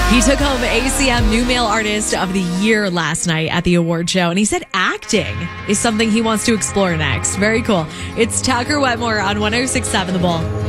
He took home ACM New Male Artist of the Year last night at the award show, and he said acting is something he wants to explore next. Very cool. It's Tucker Wetmore on 106.7 The Bull.